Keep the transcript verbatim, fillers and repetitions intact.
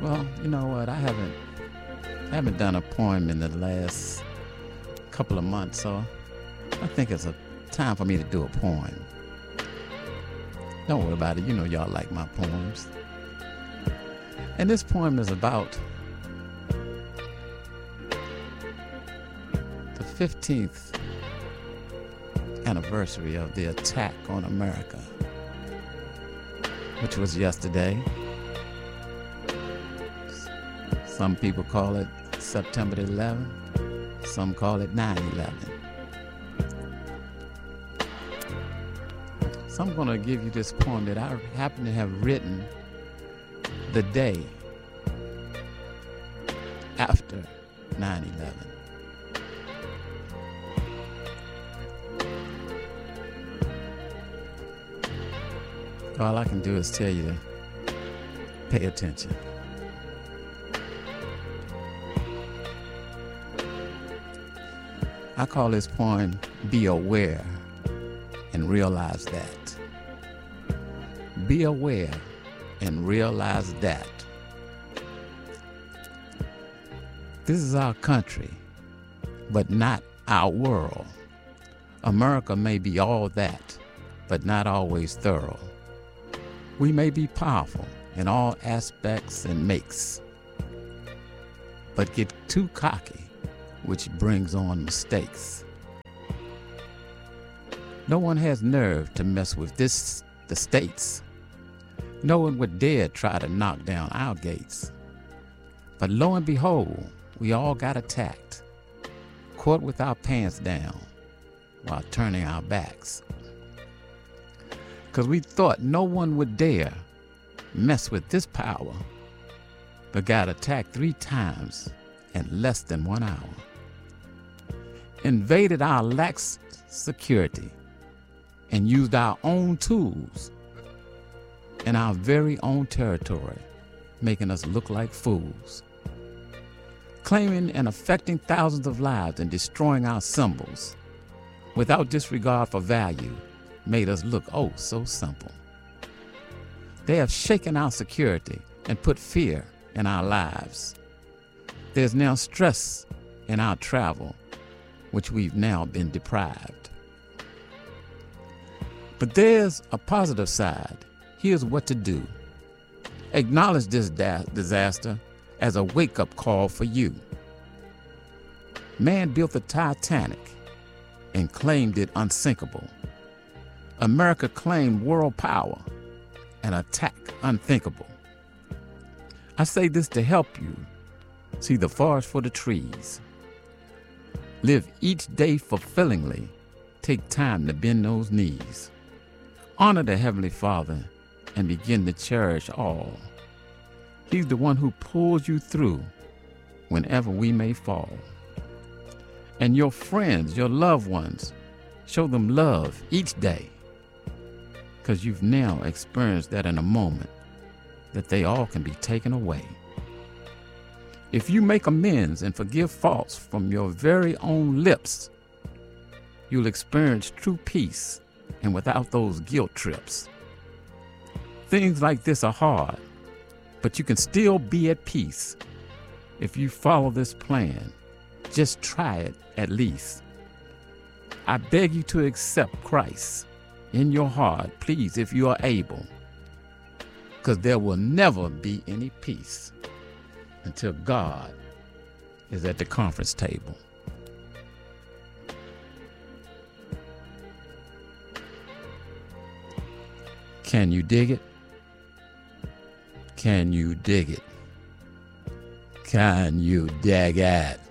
Well, you know what? I haven't I haven't done a poem in the last couple of months, so I think it's a time for me to do a poem. Don't worry about it. You know y'all like my poems. And this poem is about the fifteenth anniversary of the attack on America, which was yesterday. Some people call it September the eleventh. Some call it nine eleven. So I'm going to give you this poem that I happen to have written the day after nine eleven. All I can do is tell you to pay attention. I call this poem Be Aware and Realize That. Be aware and realize that. This is our country, but not our world. America may be all that, but not always thorough. We may be powerful in all aspects and makes, but get too cocky, which brings on mistakes. No one has nerve to mess with this, the states. No one would dare try to knock down our gates. But lo and behold, we all got attacked, caught with our pants down while turning our backs. 'Cause we thought no one would dare mess with this power, but got attacked three times in less than one hour. Invaded our lax security and used our own tools in our very own territory, making us look like fools. Claiming and affecting thousands of lives and destroying our symbols without disregard for value made us look oh so simple. They have shaken our security and put fear in our lives. There's now stress in our travel, which we've now been deprived. But there's a positive side. Here's what to do. Acknowledge this da- disaster as a wake-up call for you. Man built the Titanic and claimed it unsinkable. America claimed world power and attack unthinkable. I say this to help you see the forest for the trees. Live each day fulfillingly. Take time to bend those knees. Honor the Heavenly Father and begin to cherish all. He's the one who pulls you through whenever we may fall. And your friends, your loved ones, show them love each day, because you've now experienced that in a moment that they all can be taken away. If you make amends and forgive faults from your very own lips, you'll experience true peace and without those guilt trips. Things like this are hard, but you can still be at peace if you follow this plan. Just try it at least. I beg you to accept Christ in your heart, please, if you are able, because there will never be any peace until God is at the conference table. Can you dig it? Can you dig it? Can you dig it?